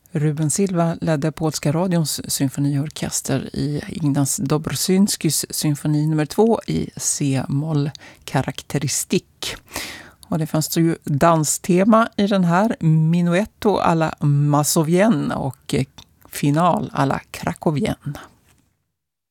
Ruben Silva ledde polska radions symfoniorkester i Ignaz Dobrzyńskis symfoni nummer 2 i C-moll karaktäristik. Och det fanns ju danstema i den här, Minuetto alla Masovien och final alla Krakowien.